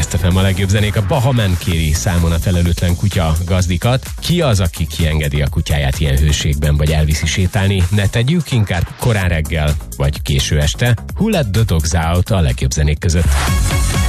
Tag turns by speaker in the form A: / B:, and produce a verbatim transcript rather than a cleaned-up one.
A: Best ef em a legjobb zenék. A Bahaman kéri számon a felelőtlen kutya gazdikat. Ki az, aki kiengedi a kutyáját ilyen hőségben, vagy elviszi sétálni? Ne tegyük, inkább korán reggel, vagy késő este. Who Let the Dogs Out a legjobb zenék között.